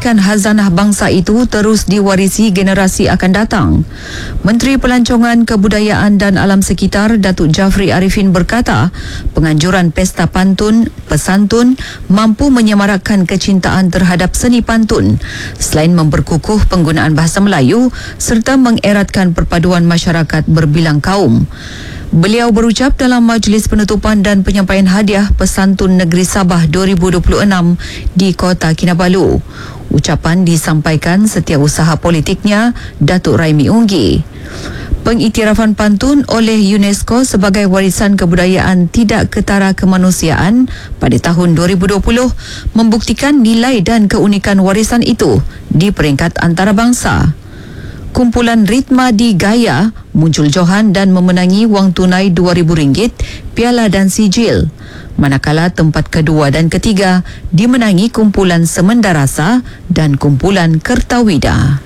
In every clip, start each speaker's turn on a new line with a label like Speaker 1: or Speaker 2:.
Speaker 1: memastikan hazanah bangsa itu terus diwarisi generasi akan datang. Menteri Pelancongan, Kebudayaan dan Alam Sekitar Datuk Jafri Arifin berkata, penganjuran pesta pantun, pesantun mampu menyemarakkan kecintaan terhadap seni pantun selain memperkukuh penggunaan bahasa Melayu serta mengeratkan perpaduan masyarakat berbilang kaum. Beliau berucap dalam majlis penutupan dan penyampaian hadiah Pesantun Negeri Sabah 2026 di Kota Kinabalu. Ucapan disampaikan setiausaha politiknya, Datuk Raimi Unggi. Pengiktirafan pantun oleh UNESCO sebagai warisan kebudayaan tidak ketara kemanusiaan pada tahun 2020 membuktikan nilai dan keunikan warisan itu di peringkat antarabangsa. Kumpulan ritma di Gaya muncul johan dan memenangi wang tunai RM2,000, piala dan sijil. Manakala tempat kedua dan ketiga dimenangi kumpulan Semendarasa dan kumpulan Kertawida.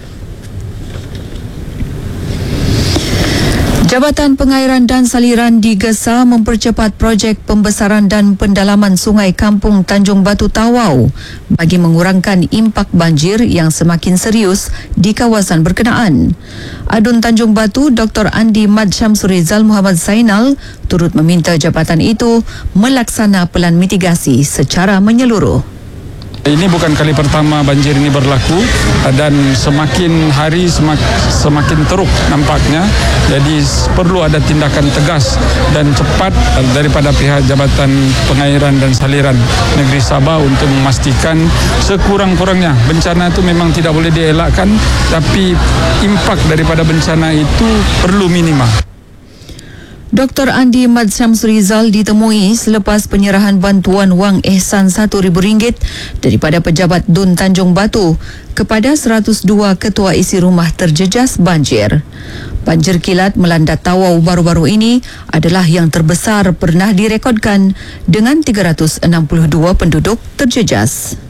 Speaker 1: Jabatan Pengairan dan Saliran digesa mempercepat projek pembesaran dan pendalaman Sungai Kampung Tanjung Batu Tawau bagi mengurangkan impak banjir yang semakin serius di kawasan berkenaan. Adun Tanjung Batu Dr. Andi Mad Syamsurizal Muhammad Zainal turut meminta jabatan itu melaksana pelan mitigasi secara menyeluruh.
Speaker 2: Ini bukan kali pertama banjir ini berlaku dan semakin hari semakin teruk nampaknya. Jadi perlu ada tindakan tegas dan cepat daripada pihak Jabatan Pengairan dan Saliran Negeri Sabah untuk memastikan sekurang-kurangnya bencana itu memang tidak boleh dielakkan, tapi impak daripada bencana itu perlu minima.
Speaker 1: Dr. Andi Mad Syamsurizal ditemui selepas penyerahan bantuan wang ihsan RM1,000 daripada pejabat Dun Tanjung Batu kepada 102 ketua isi rumah terjejas banjir. Banjir kilat melanda Tawau baru-baru ini adalah yang terbesar pernah direkodkan dengan 362 penduduk terjejas.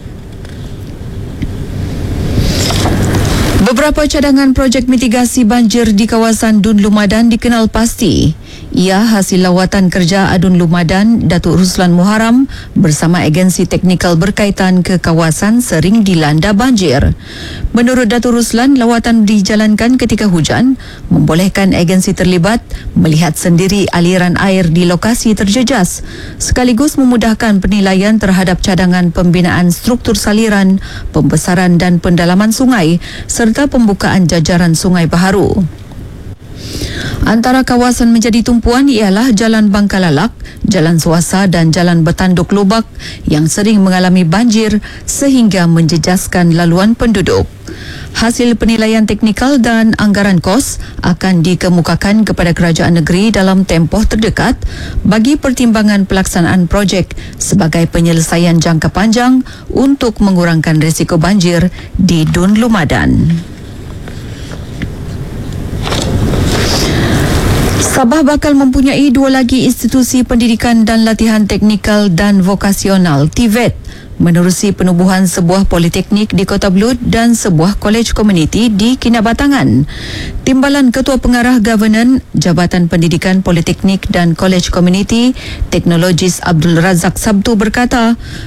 Speaker 1: Beberapa cadangan projek mitigasi banjir di kawasan Dun Lumadan dikenal pasti. Ia hasil lawatan kerja Adun Lumadan, Datuk Ruslan Muharam bersama agensi teknikal berkaitan ke kawasan sering dilanda banjir. Menurut Datuk Ruslan, lawatan dijalankan ketika hujan, membolehkan agensi terlibat melihat sendiri aliran air di lokasi terjejas, sekaligus memudahkan penilaian terhadap cadangan pembinaan struktur saliran, pembesaran dan pendalaman sungai serta pembukaan jajaran sungai baharu. Antara kawasan menjadi tumpuan ialah Jalan Bangkalalak, Jalan Suasa dan Jalan Betanduk Lubak yang sering mengalami banjir sehingga menjejaskan laluan penduduk. Hasil penilaian teknikal dan anggaran kos akan dikemukakan kepada kerajaan negeri dalam tempoh terdekat bagi pertimbangan pelaksanaan projek sebagai penyelesaian jangka panjang untuk mengurangkan risiko banjir di Dun Lumadan. Sabah bakal mempunyai 2 lagi institusi pendidikan dan latihan teknikal dan vokasional TVET menerusi penubuhan sebuah politeknik di Kota Belud dan sebuah kolej komuniti di Kinabatangan. Timbalan Ketua Pengarah Governance Jabatan Pendidikan Politeknik dan Kolej Komuniti Teknologis Abdul Razak Sabtu berkata,